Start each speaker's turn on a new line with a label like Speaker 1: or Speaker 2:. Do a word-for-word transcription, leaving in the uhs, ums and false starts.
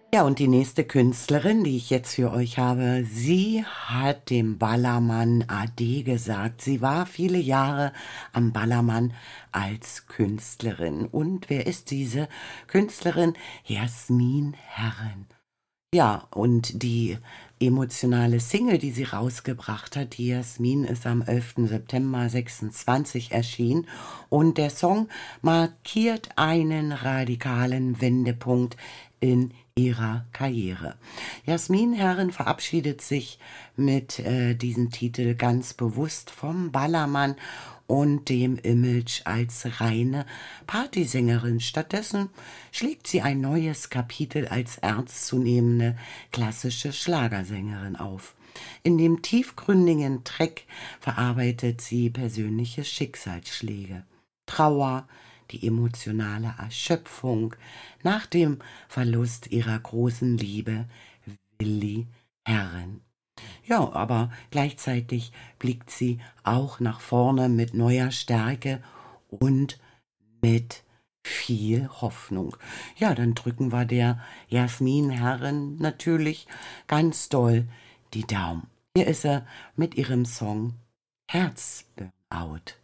Speaker 1: Ja, und die nächste Künstlerin, die ich jetzt für euch habe, sie hat dem Ballermann Ade gesagt. Sie war viele Jahre am Ballermann als Künstlerin. Und wer ist diese Künstlerin? Jasmin Herren. Ja, und die emotionale Single, die sie rausgebracht hat, die Jasmin, ist am elften September sechsundzwanzig erschienen und der Song markiert einen radikalen Wendepunkt in ihrer Karriere. Jasmin Herren verabschiedet sich mit äh, diesem Titel ganz bewusst vom Ballermann und dem Image als reine Partysängerin. Stattdessen schlägt sie ein neues Kapitel als ernstzunehmende klassische Schlagersängerin auf. In dem tiefgründigen Track verarbeitet sie persönliche Schicksalsschläge, Trauer, die emotionale Erschöpfung nach dem Verlust ihrer großen Liebe Willi Herren. Ja, aber gleichzeitig blickt sie auch nach vorne mit neuer Stärke und mit viel Hoffnung. Ja, dann drücken wir der Jasmin Herren natürlich ganz doll die Daumen. Hier ist er mit ihrem Song Herzburnout.